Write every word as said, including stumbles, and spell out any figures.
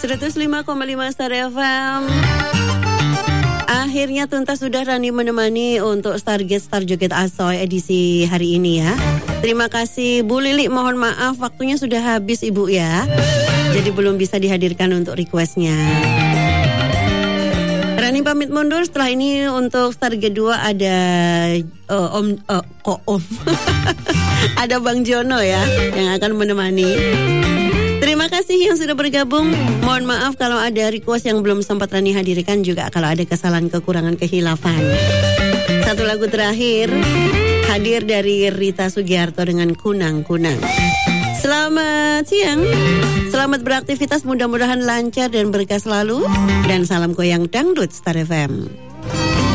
seratus lima koma lima Star F M. Akhirnya tuntas sudah Rani menemani untuk Stargate Star Joget Asoy edisi hari ini ya. Terima kasih Bu Lili, mohon maaf waktunya sudah habis Ibu ya. Jadi belum bisa dihadirkan untuk requestnya. Rani pamit mundur. Setelah ini untuk Stargate dua ada uh, Om uh, kok Om ada Bang Jono ya yang akan menemani. Terima kasih yang sudah bergabung. Mohon maaf kalau ada request yang belum sempat Rani hadirkan, juga kalau ada kesalahan, kekurangan, kehilafan. Satu lagu terakhir hadir dari Rita Sugiarto dengan Kunang-Kunang. Selamat siang. Selamat beraktivitas, mudah-mudahan lancar dan berkah selalu. Dan salam goyang dangdut Star F M.